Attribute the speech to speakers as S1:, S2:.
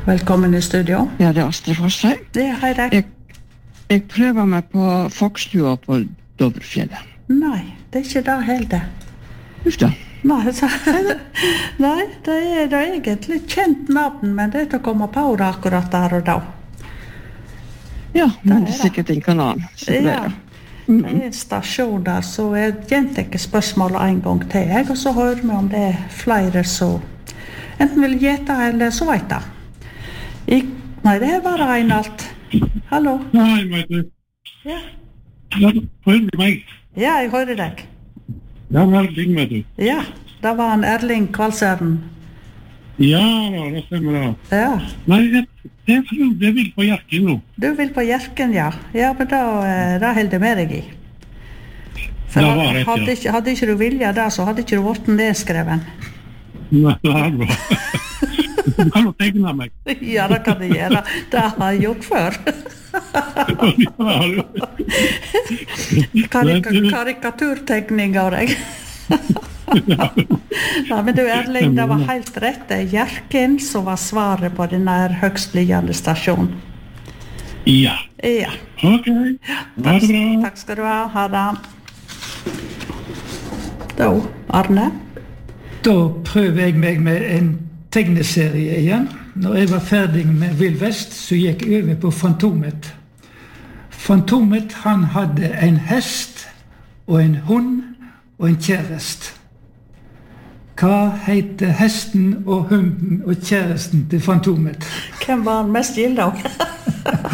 S1: Velkommen i studio.
S2: Ja, det Astrid Forsheim.
S1: Hei deg.
S2: Jeg prøver meg på Fokstua på Dovrefjellet.
S1: Nei, det ikke det helt det.
S2: Just det.
S1: Nei, nei, det egentlig et kjent navn, men det å komme på det akkurat der og da.
S2: Ja, men det sikkert en kanal.
S1: Ja, det en stasjon der, så jeg gjentar spørsmålet en gang til, og så hører vi om det flere som enten vil gjette eller så vet det. Nei, det var Reinald. Hallo?
S3: Nei, vet du.
S1: Ja.
S3: Ja, hører du meg?
S1: Ja, jeg hører deg.
S3: Ja, Erling, vet du.
S1: Ja, det var en Erling Kvalsøren.
S3: Ja, det stemmer det.
S1: Ja.
S3: Nei, jeg vil på Hjerken nå.
S1: Du vil på Hjerken, ja. Ja, men da holder med deg i. For
S3: Det var rett, ja.
S1: hadde ikke du vilja det, så hadde ikke du vært nedskreven.
S3: Nei, det er bra. Du kan jo tegne meg.
S1: Ja, det kan du gjøre. Det har jeg gjort før. Karikaturtegning av deg. Nei, men du Erling, det var helt rett. Det Hjerken som var svaret på den der høgstliggende stasjonen.
S3: Ja.
S1: Ja.
S3: Ok, ha det bra.
S1: Takk skal du ha det. Da, Arne?
S4: Da prøver jeg meg med en tegneserie igjen. Når jeg var ferdig med Vill Vest, så gikk jeg over på Fantomet. Fantomet, han hadde en hest, og en hund, og en kjærest. Hva heter hesten og hunden og kjæresten til Fantomet?
S1: Hvem var han mest gild av?